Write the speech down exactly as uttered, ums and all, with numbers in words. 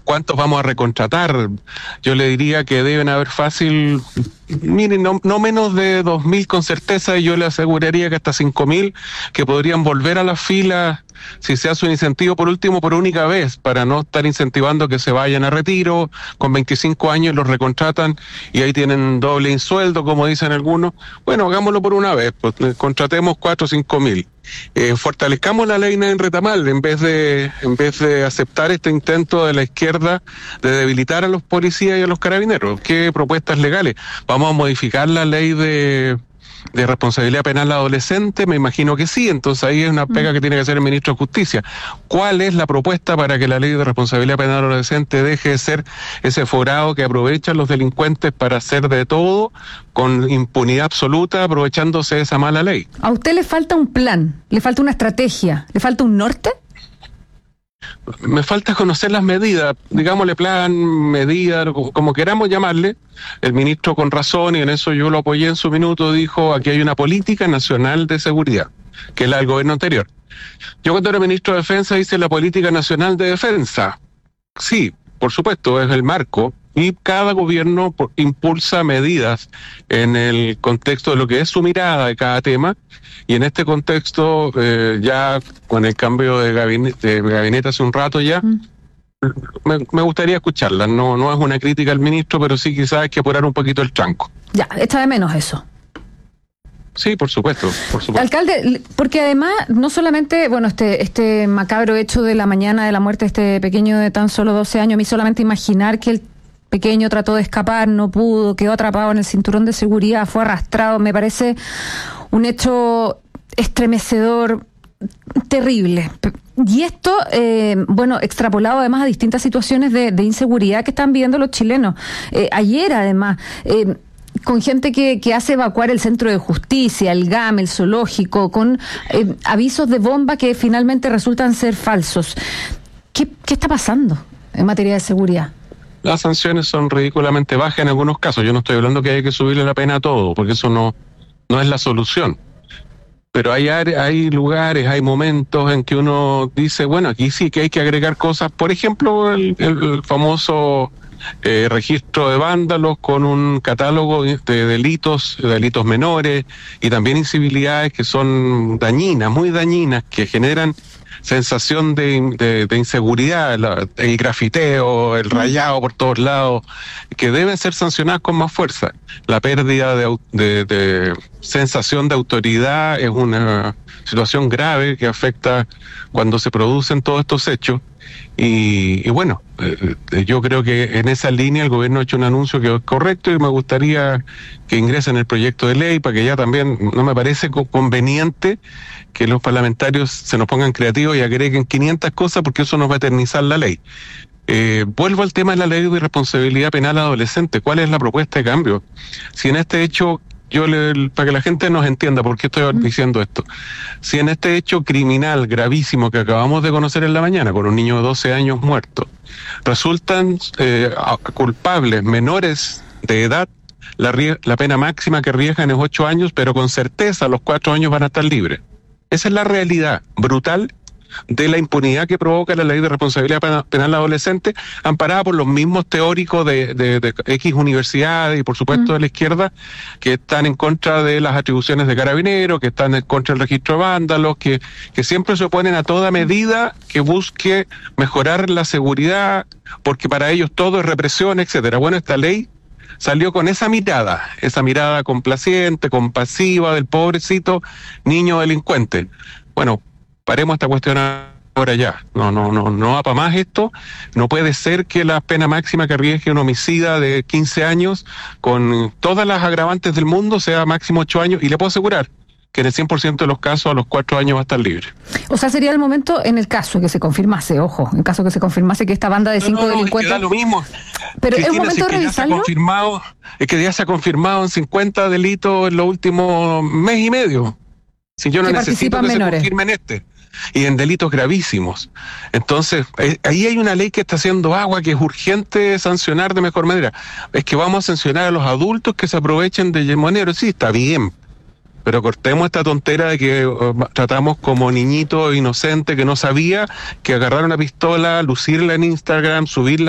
¿cuántos vamos a recontratar? Yo le diría que deben haber fácil, miren, no, no menos de dos mil con certeza, y yo le aseguraría que hasta cinco mil que podrían volver a las filas si se hace un incentivo, por último, por única vez, para no estar incentivando que se vayan a retiro, con veinticinco años los recontratan y ahí tienen doble insueldo, como dicen algunos. Bueno, hagámoslo por una vez, pues, contratemos cuatro o cinco mil. Eh, fortalezcamos la ley en Retamal, en vez de en vez de aceptar este intento de la izquierda de debilitar a los policías y a los carabineros. ¿Qué propuestas legales? Vamos a modificar la ley de de responsabilidad penal adolescente, me imagino que sí, entonces ahí es una pega que tiene que hacer el ministro de Justicia. ¿Cuál es la propuesta para que la ley de responsabilidad penal adolescente deje de ser ese forado que aprovechan los delincuentes para hacer de todo con impunidad absoluta, aprovechándose de esa mala ley? ¿A usted le falta un plan? ¿Le falta una estrategia? ¿Le falta un norte? Me falta conocer las medidas, digámosle plan, medida, como queramos llamarle. El ministro, con razón, y en eso yo lo apoyé en su minuto, dijo: aquí hay una política nacional de seguridad, que es la del gobierno anterior. Yo, cuando era ministro de Defensa, hice la política nacional de defensa. Sí, por supuesto, es el marco, y cada gobierno impulsa medidas en el contexto de lo que es su mirada de cada tema, y en este contexto, eh, ya con el cambio de gabinete, de gabinete hace un rato ya, mm. me, me gustaría escucharla. No, no es una crítica al ministro, pero sí quizás hay que apurar un poquito el tranco. Ya, echa de menos eso. Sí, por supuesto, por supuesto. Alcalde, porque además, no solamente, bueno, este este macabro hecho de la mañana de la muerte de este pequeño de tan solo doce años, a mí solamente imaginar que el pequeño trató de escapar, no pudo, quedó atrapado en el cinturón de seguridad, fue arrastrado, me parece un hecho estremecedor, terrible. Y esto, eh, bueno, extrapolado además a distintas situaciones de, de inseguridad que están viviendo los chilenos. Eh, ayer, además, eh, con gente que, que hace evacuar el centro de justicia, el G A M, el zoológico, con eh, avisos de bomba que finalmente resultan ser falsos. ¿Qué, qué está pasando en materia de seguridad? Las sanciones son ridículamente bajas en algunos casos. Yo no estoy hablando que hay que subirle la pena a todo, porque eso no, no es la solución. Pero hay, hay lugares, hay momentos en que uno dice, bueno, aquí sí que hay que agregar cosas. Por ejemplo, el, el famoso eh, registro de vándalos con un catálogo de delitos, de delitos menores y también incivilidades que son dañinas, muy dañinas, que generan sensación de, de, de inseguridad, la, el grafiteo, el rayado por todos lados, que deben ser sancionadas con más fuerza. La pérdida de, de, de sensación de autoridad es una situación grave que afecta cuando se producen todos estos hechos. Y, y bueno, eh, yo creo que en esa línea el gobierno ha hecho un anuncio que es correcto y me gustaría que ingrese en el proyecto de ley, para que ya también, no me parece conveniente que los parlamentarios se nos pongan creativos y agreguen quinientas cosas, porque eso nos va a eternizar la ley. Eh, vuelvo al tema de la ley de responsabilidad penal adolescente. ¿Cuál es la propuesta de cambio? Si en este hecho, yo le, para que la gente nos entienda por qué estoy diciendo esto, si en este hecho criminal gravísimo que acabamos de conocer en la mañana, con un niño de doce años muerto, resultan eh, culpables menores de edad, la, la pena máxima que arriesgan es ocho años, pero con certeza a los cuatro años van a estar libres. Esa es la realidad brutal de la impunidad que provoca la ley de responsabilidad penal adolescente, amparada por los mismos teóricos de, de, de X universidades y por supuesto mm. de la izquierda, que están en contra de las atribuciones de carabineros, que están en contra del registro de vándalos, que, que siempre se oponen a toda medida que busque mejorar la seguridad, porque para ellos todo es represión, etcétera. Bueno, esta ley salió con esa mirada, esa mirada complaciente, compasiva del pobrecito niño delincuente. Bueno, paremos esta cuestión ahora ya. No, no, no, no va para más esto. No puede ser que la pena máxima que arriesgue un homicida de quince años con todas las agravantes del mundo sea máximo ocho años, y le puedo asegurar que en el cien por ciento de los casos a los cuatro años va a estar libre. O sea, sería el momento, en el caso que se confirmase, ojo, en caso que se confirmase que esta banda de no, cinco no, no, delincuentes... Es que da lo mismo. Pero Cristina, es un momento si de que revisarlo. Ya se ha confirmado, es que ya se ha confirmado en cincuenta delitos en los últimos mes y medio. Si yo no necesito que menores. Se confirmen este. Y en delitos gravísimos. Entonces, eh, ahí hay una ley que está haciendo agua, que es urgente sancionar de mejor manera. Es que vamos a sancionar a los adultos que se aprovechen de moneros. Sí, está bien, pero cortemos esta tontera de que uh, tratamos como niñito inocente que no sabía, que agarrar una pistola, lucirla en Instagram, subirla